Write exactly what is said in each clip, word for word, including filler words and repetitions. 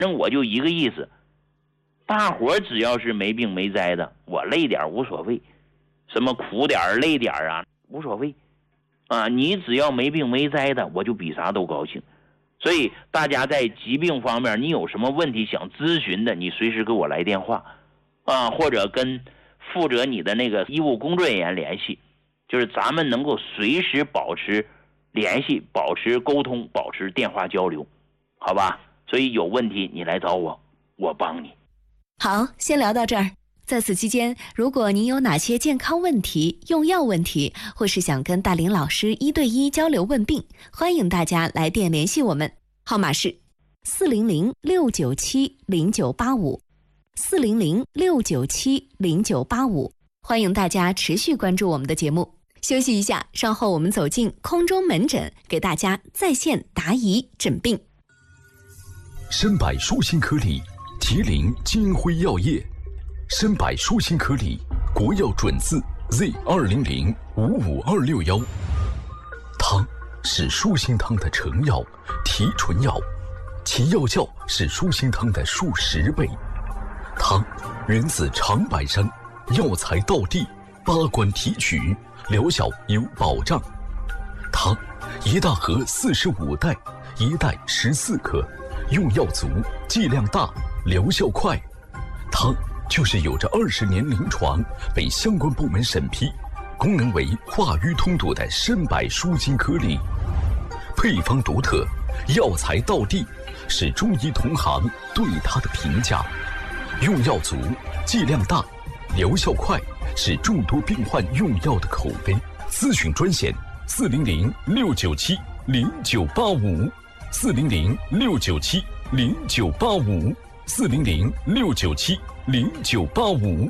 正我就一个意思，大伙只要是没病没灾的，我累点无所谓，什么苦点累点啊无所谓啊，你只要没病没灾的，我就比啥都高兴。所以大家在疾病方面，你有什么问题想咨询的，你随时给我来电话啊，或者跟负责你的那个医务工作人员联系，就是咱们能够随时保持联系，保持沟通，保持电话交流，好吧？所以有问题你来找我，我帮你。 好，先聊到这儿。在此期间，如果您有哪些健康问题、用药问题，或是想跟大林老师一对一交流问病，欢迎大家来电联系我们，号码是四零零六九七零九八五，四零零六九七零九八五。欢迎大家持续关注我们的节目。休息一下，稍后我们走进空中门诊，给大家在线答疑诊病。 参百舒心颗粒，麒麟金辉药业。参百舒心颗粒，国药准字 Z 二零零五五二六幺。汤是舒心汤的成药、提纯药，其药效是舒心汤的数十倍。汤源自长白山，药材到地，八关提取，疗效有保障。汤一大盒四十五袋，一袋十四克，用药足，剂量大，疗效快。汤就是有着二十年临床，被相关部门审批，功能为化瘀通堵的参百舒心颗粒，配方独特，药材到地，是中医同行对它的评价。用药足，剂量大，疗效快，是众多病患用药的口碑。咨询专线四零零六九七零九八五，四零零六九七零九八五，四零零六九七零九八五。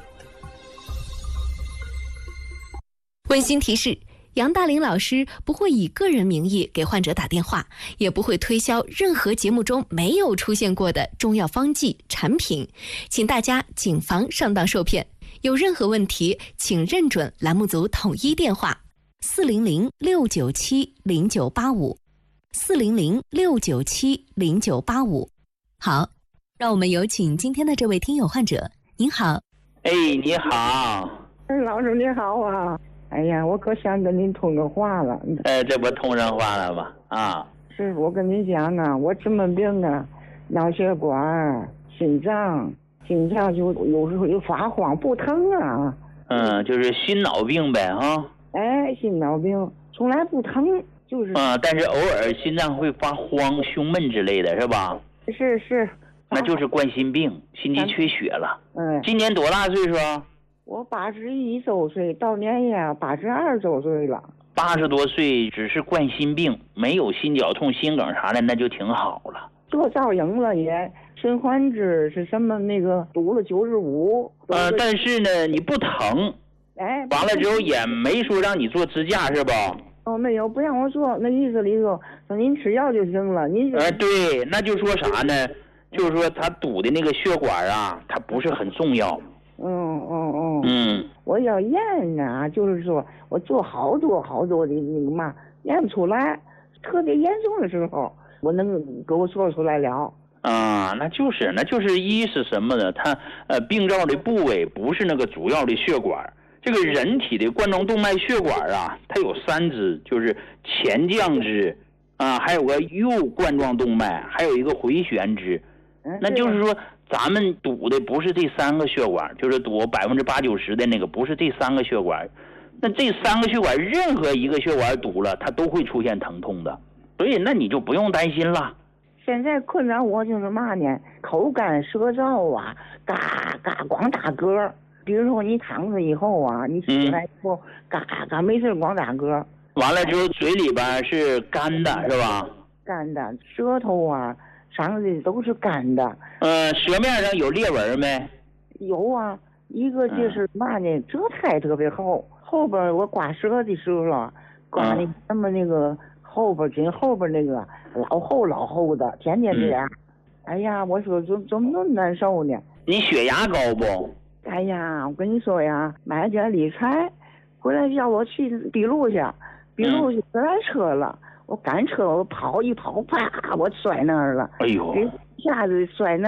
温馨提示：杨大林老师不会以个人名义给患者打电话，也不会推销任何节目中没有出现过的中药方剂产品，请大家谨防上当受骗。有任何问题，请认准栏目组统一电话四零零六九七零九八五，四零零六九七零九八五。好，让我们有请今天的这位听友患者。您好。 哎，你好。 哎，老师你好啊。哎呀，我可想跟您通个话了。 哎，这不通上话了吧？啊， 是我跟你讲啊，我什么病啊？脑血管、心脏，心脏就有时候就发慌不疼啊。 嗯，就是心脑病呗，哈。 哎，心脑病从来不疼，就是。 啊，但是偶尔心脏会发慌、胸闷之类的，是吧？ 是是。 那就是冠心病，心肌缺血了。 嗯。 今年多大岁数啊？ 我八十一周岁，到年呀八十二周岁了。 八十多岁只是冠心病，没有心绞痛、心梗啥的，那就挺好了。 做造影了也，循环脂是什么那个堵了九十五。 呃，但是呢，你不疼。 哎。 完了之后也没说让你做支架是吧？ 哦，没有，不让我做，那意思里头说您吃药就行了，您。 哎、呃，对，那就说啥呢？就是说他堵的那个血管啊，它不是很重要。 嗯嗯嗯嗯， 我要验呢，就是说我做好多好多的那个嘛，验不出来，特别严重的时候，我能给我做出来了。 啊，那就是那就是一是什么呢？它呃病灶的部位不是那个主要的血管，这个人体的冠状动脉血管啊，它有三支，就是前降支啊，还有个右冠状动脉，还有一个回旋支。那就是说，咱们堵的不是这三个血管，就是堵百分之八九十的那个，不是这三个血管。那这三个血管任何一个血管堵了，它都会出现疼痛的，所以那你就不用担心了。 现在困扰我就是嘛呢？口干舌燥啊，嘎嘎光打嗝。比如说你躺着以后啊，你起来以后、嗯、嘎嘎没事光打嗝。 完了之后嘴里边是干的，是吧？ 干的，舌头啊。上的都是干的， 呃，舌面上有裂纹没？ 有啊，一个就是嘛呢，舌苔特别厚，后边我刮舌的时候了，刮那什么那个后边紧后边那个老厚老厚的，天天这样。嗯、哎呀，我说怎怎么那么难受呢？ 你血压高不？ 哎呀，我跟你说呀，买了点理财，回来叫我去笔录去，笔录去自来车了。嗯我赶车，我跑一跑，啪，我摔那儿了。 哎呦！ 一下子摔那